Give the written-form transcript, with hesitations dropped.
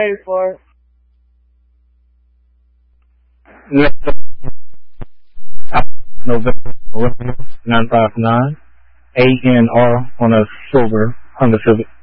Ready for it. Next November 959 ANR on a silver Honda Civic.